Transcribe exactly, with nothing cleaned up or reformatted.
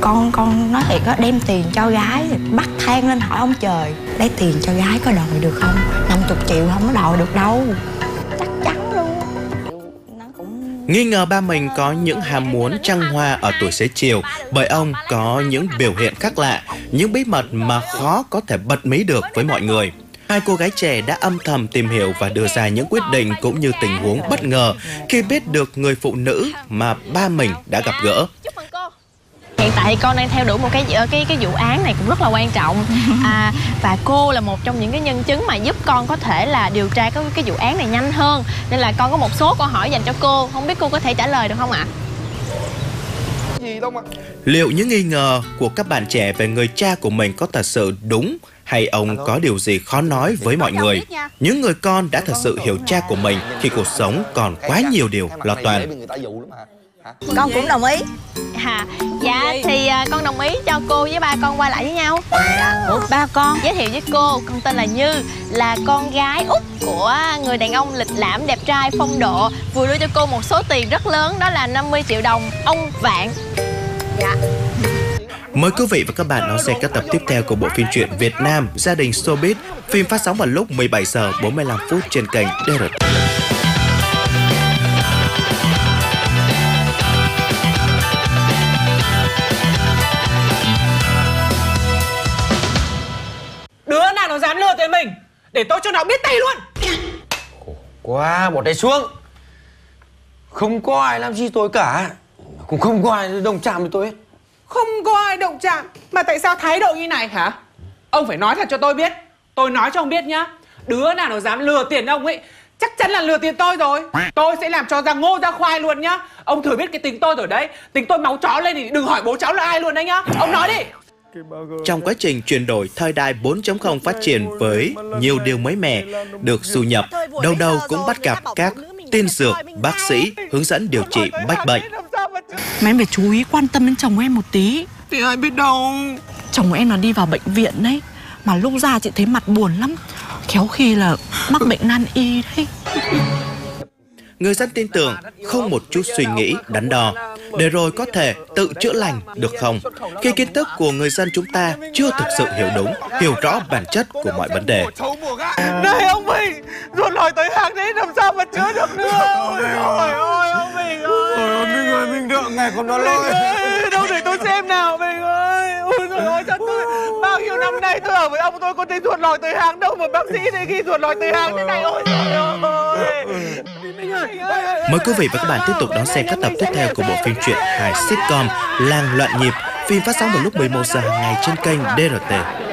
Con con nói thiệt á, đem tiền cho gái bắt than lên hỏi ông trời, lấy tiền cho gái có đòi được không? năm mươi triệu không có đòi được đâu. Chắc chắn luôn. Nó cũng... Nghi ngờ ba mình có những ham muốn trăng hoa ở tuổi xế chiều bởi ông có những biểu hiện khác lạ, những bí mật mà khó có thể bật mí được với mọi người. Hai cô gái trẻ đã âm thầm tìm hiểu và đưa ra những quyết định cũng như tình huống bất ngờ khi biết được người phụ nữ mà ba mình đã gặp gỡ. Hiện tại con đang theo đuổi một cái cái cái vụ án này cũng rất là quan trọng, à, và cô là một trong những cái nhân chứng mà giúp con có thể là điều tra cái cái vụ án này nhanh hơn, nên là con có một số câu hỏi dành cho cô, không biết cô có thể trả lời được không ạ? Gì đâu mà. Liệu những nghi ngờ của các bạn trẻ về người cha của mình có thật sự đúng hay ông có điều gì khó nói với mọi người? Những người con đã thật sự hiểu cha của mình khi cuộc sống còn quá nhiều điều lo toan. Con cũng đồng ý. À, dạ thì à, con đồng ý cho cô với ba con qua lại với nhau. Ủa ba con? Giới thiệu với cô, con tên là Như, là con gái út của người đàn ông lịch lãm đẹp trai phong độ vừa đưa cho cô một số tiền rất lớn, đó là năm mươi triệu đồng, ông Vạn. Dạ. Mời quý vị và các bạn đón xem các tập tiếp theo của bộ phim truyện Việt Nam Gia đình Showbiz. Phim phát sóng vào lúc mười bảy giờ bốn mươi lăm phút trên kênh đê rờ tê. Đứa nào nó dám lừa tiền mình, để tôi cho nó biết tay luôn. Quá, bỏ tay xuống. Không có ai làm gì tôi cả. Cũng không có ai đồng chạm với tôi hết. Không có ai động chạm. Mà tại sao thái độ như này hả? Ông phải nói thật cho tôi biết. Tôi nói cho ông biết nhá. Đứa nào nó dám lừa tiền ông ấy, chắc chắn là lừa tiền tôi rồi. Tôi sẽ làm cho ra ngô ra khoai luôn nhá. Ông thử biết cái tính tôi rồi đấy. Tính tôi máu chó lên thì đừng hỏi bố cháu là ai luôn đấy nhá. Ông nói đi. Trong quá trình chuyển đổi thời đại bốn chấm không phát triển với nhiều điều mới mẻ được du nhập, đâu đâu cũng bắt gặp các tiên dược, bác sĩ hướng dẫn điều trị bách bệnh. Mà em phải chú ý quan tâm đến chồng em một tí. Thì ai biết đâu. Chồng em là đi vào bệnh viện đấy, mà lúc ra chị thấy mặt buồn lắm, khéo khi là mắc bệnh nan y đấy. Người dân tin tưởng, không một chút suy nghĩ đắn đo, để rồi có thể tự chữa lành được không? Khi kiến thức của người dân chúng ta chưa thực sự hiểu đúng, hiểu rõ bản chất của mọi vấn đề. Này ông Bình, ruột lòi tới hàng đấy làm sao mà chữa được nữa. Ôi ôi ôi ông Bình ơi. Ôi ôi, Minh ơi, Minh đợi ngày còn nó lôi. Đâu để tôi xem nào Bình ơi. Ôi trời ơi, sao tôi bao nhiêu năm nay tôi ở với ông tôi có thấy ruột lòi tới hàng đâu mà bác sĩ này khi ruột lòi tới hàng thế này. Ôi trời ơi. Minh ơi. Mời quý vị và các bạn tiếp tục đón xem các tập tiếp theo của bộ phim truyện hài sitcom Làng Loạn Nhịp. Phim phát sóng vào lúc mười một giờ hàng ngày trên kênh đê rờ tê.